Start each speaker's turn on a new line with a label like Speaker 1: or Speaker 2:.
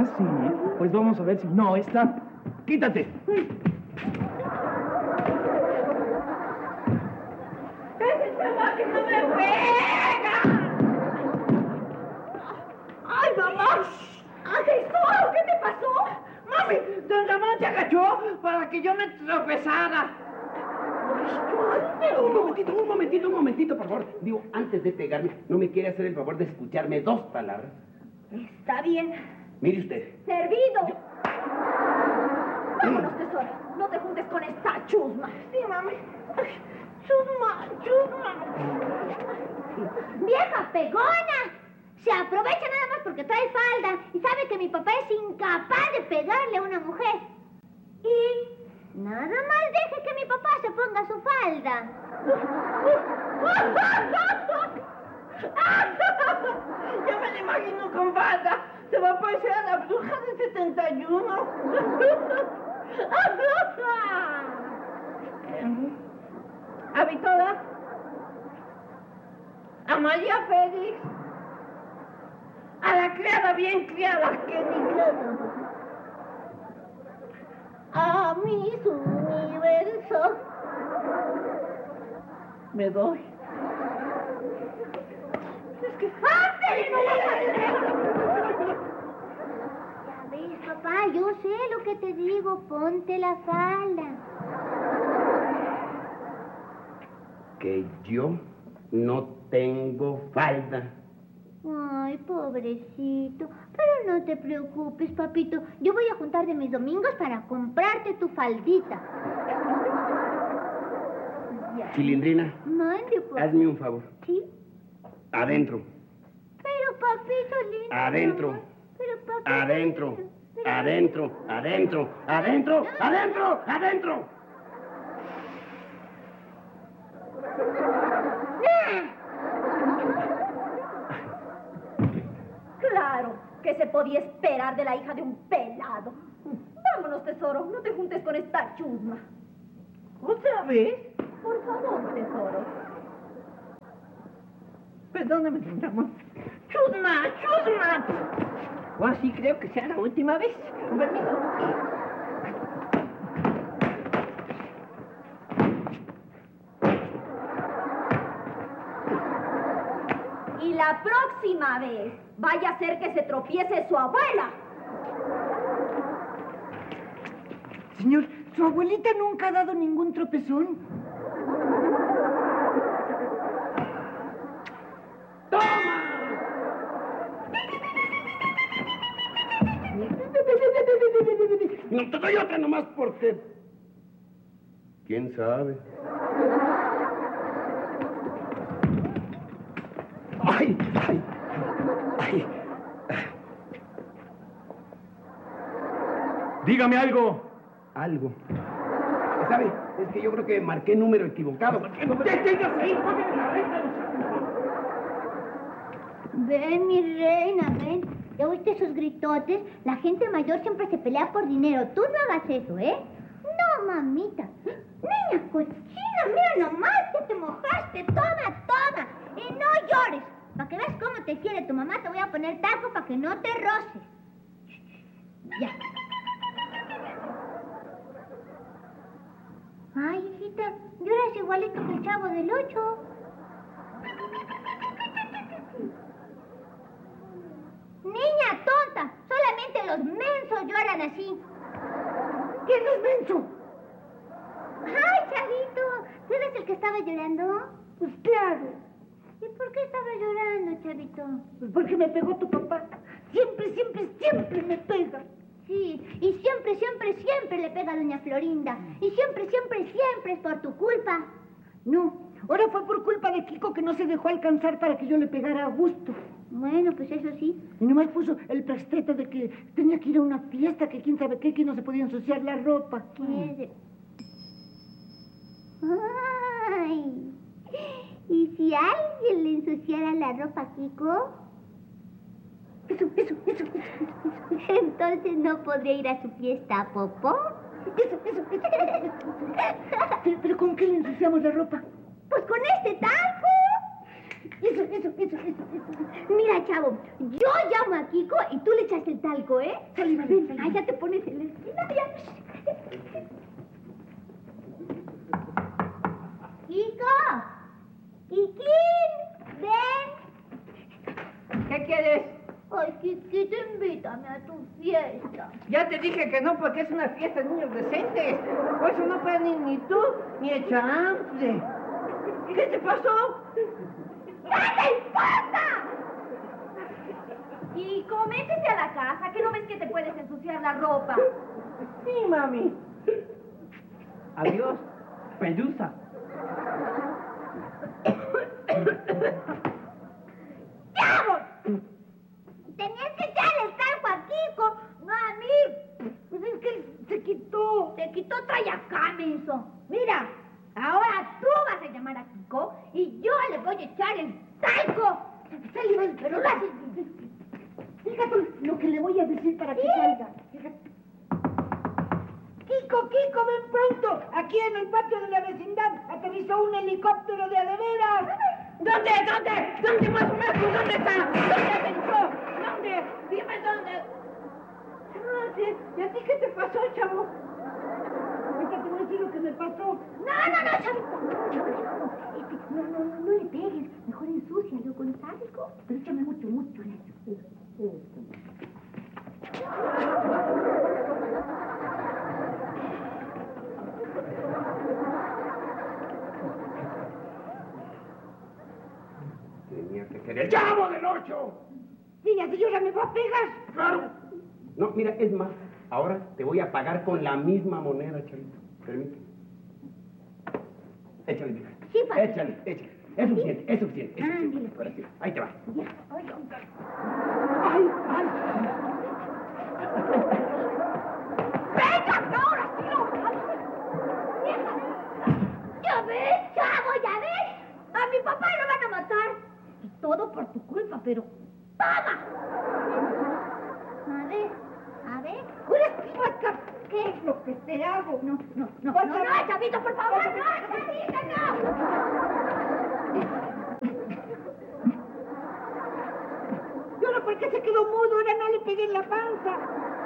Speaker 1: ¿Ah, sí? Pues vamos a ver si... No, esta... ¡Quítate!
Speaker 2: ¡Ese chaval que no me pega! ¡Ay, mamá! ¡Tesoro! ¿Qué te pasó? ¡Mami! Don Ramón se agachó para que yo me tropezara.
Speaker 3: Un momentito, por favor. Digo, antes de pegarme, ¿no me quiere hacer el favor de escucharme 2 palabras?
Speaker 2: Está bien.
Speaker 3: Mire usted.
Speaker 2: ¡Servido! Vámonos, tesoro. No te juntes con esta chusma. Sí, mami. Chusma.
Speaker 4: ¡Vieja pegona! Se aprovecha nada más porque trae falda y sabe que mi papá es incapaz de pegarle a una mujer. Y nada más deje que mi papá se ponga su falda.
Speaker 2: Yo me la imagino con falda. Se va a parecer a la bruja de 71. Habitola. Amalia Félix. A la criada bien criada, que ni criada. A mis universos. Me doy. Es que...
Speaker 4: Ya ves, papá, yo sé lo que te digo. Ponte la falda.
Speaker 3: Que yo no tengo falda.
Speaker 4: Ay, pobrecito. Pero no te preocupes, papito. Yo voy a juntar de mis domingos para comprarte tu faldita. Ya.
Speaker 3: Chilindrina,
Speaker 4: Mande, papá.
Speaker 3: hazme un favor.
Speaker 4: ¿Sí?
Speaker 3: Adentro.
Speaker 4: Pero, papito lindo.
Speaker 3: Adentro.
Speaker 4: Pero, papito.
Speaker 3: Adentro.
Speaker 4: Pero...
Speaker 3: Adentro. Adentro. Adentro. Adentro. Adentro.
Speaker 2: Claro, que se podía esperar de la hija de un pelado. Vámonos, tesoro, no te juntes con esta chusma. ¿Otra vez? Por favor, tesoro. Perdóname, don Ramón. ¡Chusma! O así creo que sea la última vez. Con permiso. Y la próxima vez vaya a ser que se tropiece su abuela.
Speaker 5: Señor, su abuelita nunca ha dado ningún tropezón.
Speaker 3: ¡Toma! No te doy otra nomás porque... ¿Quién sabe? ¡Ay! ¡Ay! ¡Ay!
Speaker 1: Dígame algo.
Speaker 3: Algo. ¿Sabe? Es que yo creo que marqué número equivocado. ¡Deténgase ahí! ¡Póngame la oreja!
Speaker 4: Ven, mi reina, ven. ¿Ya oíste esos gritotes? La gente mayor siempre se pelea por dinero. Tú no hagas eso, ¿eh? No, mamita. Niña cochina, mira nomás que te mojaste. Toma. Y no llores. Para que veas cómo te quiere tu mamá, te voy a poner talco para que no te roces. Ya. Ay, hijita, lloras igualito que el Chavo del 8. Niña tonta, solamente los mensos lloran así.
Speaker 5: ¿Quién es menso?
Speaker 4: Ay, Chavito, ¿tú eres el que estaba llorando?
Speaker 5: Pues claro.
Speaker 4: ¿Y por qué estaba llorando, Chavito?
Speaker 5: Pues porque me pegó tu papá. Siempre me pega.
Speaker 4: Sí, y siempre le pega a doña Florinda. Y siempre es por tu culpa.
Speaker 5: No, ahora fue por culpa de Kiko que no se dejó alcanzar para que yo le pegara a gusto.
Speaker 4: Bueno, pues eso sí.
Speaker 5: Y nomás puso el pretexto de que tenía que ir a una fiesta, que quién sabe qué, que no se podía ensuciar la ropa.
Speaker 4: Ay, ¿y si alguien le ensuciara la ropa a Kiko?
Speaker 5: Eso.
Speaker 4: Entonces no podría ir a su fiesta, Popó.
Speaker 5: Eso. ¿Pero con qué le ensuciamos la ropa?
Speaker 4: Pues con este talco.
Speaker 5: Eso.
Speaker 4: Mira, Mira, chavo, yo llamo a Kiko y tú le echas el talco, ¿eh?
Speaker 5: Sale, vale,
Speaker 4: Ven,
Speaker 5: sale.
Speaker 4: allá te pones en la esquina, ya. Kiko, Kikín, ven.
Speaker 6: ¿Qué quieres?
Speaker 4: Ay, Kikito, invítame a tu fiesta.
Speaker 6: Ya te dije que no, porque es una fiesta de niños decentes. Por eso no pueden ir ni tú ni el chanfle. ¿Qué te pasó?
Speaker 4: ¿Qué te importa?
Speaker 2: Kiko, métete a la casa, que no ves que te puedes ensuciar la ropa.
Speaker 6: Sí, mami. Adiós, pelusa.
Speaker 4: ¡Chavo! Tenías que echarle el talco a Kiko, no a mí.
Speaker 5: Pues es que él se quitó.
Speaker 4: Se quitó, trae acá, menso. Mira, ahora tú vas a llamar a Kiko y yo le voy a echar el talco.
Speaker 5: Sale, vale.
Speaker 4: Pero lo haces...
Speaker 5: Fíjate lo que le voy a decir para que
Speaker 4: ¿Sí?
Speaker 5: salga. Fíjate. Kiko, ven pronto. Aquí en el patio de la vecindad aterrizó un helicóptero de veras.
Speaker 6: ¿Dónde? ¿Dónde más o menos? ¿Dónde está? ¿Dónde aterrizó? ¿Dónde? Dime dónde. Ah, sí. ¿Y a ti qué te pasó, chavo?
Speaker 5: Ahorita te voy a decir lo que me pasó.
Speaker 4: No, chavito. No le pegues. Mejor ensúcialo con talco. Pero échame mucho en eso.
Speaker 3: Tenía que ser el Chavo del Ocho.
Speaker 5: Sí, la señora me va a pegar.
Speaker 3: ¡Claro! No, mira, es más, ahora te voy a pagar con la misma moneda, Chavito. Permíteme. Échale, mija.
Speaker 4: Sí, papi.
Speaker 3: Échale. Es suficiente, es suficiente.
Speaker 4: Ándale, pues.
Speaker 3: Ahora sí, ahí te va.
Speaker 5: ¡Ay!
Speaker 4: ¡Venga, ahora sí lo haces! ¡Ya ves, chavo, ya ves! A mi papá lo van a matar. Y todo por tu culpa, pero... ¡Toma! A ver...
Speaker 5: ¿Qué es lo que te hago?
Speaker 4: No, chavito, por favor, no, chavito, no.
Speaker 5: ¿Y ahora por qué se quedó mudo? Ahora no le pegué en la panza.